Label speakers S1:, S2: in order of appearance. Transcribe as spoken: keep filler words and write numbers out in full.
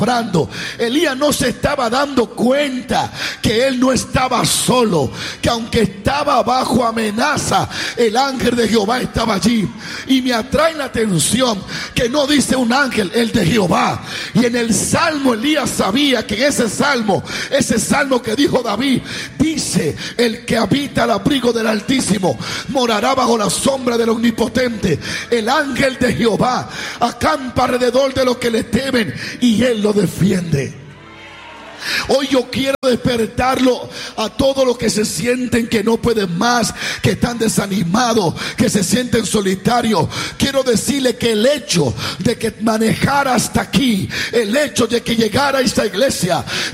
S1: Elías no se estaba dando cuenta que él no estaba solo, que aunque estaba bajo amenaza, el ángel de Jehová estaba allí. Y me atrae la atención que no dice un ángel, el de Jehová. Y en el salmo Elías sabía que en ese salmo, ese salmo que dijo David, dice: el que habita al abrigo del Altísimo morará bajo la sombra del Omnipotente. El ángel de Jehová acampa alrededor de los que le temen y él lo defiende. Hoy yo quiero despertarlo a todos los que se sienten que no pueden más, que están desanimados, que se sienten solitarios. Quiero decirle que el hecho de que manejara hasta aquí, el hecho de que llegara a esta iglesia,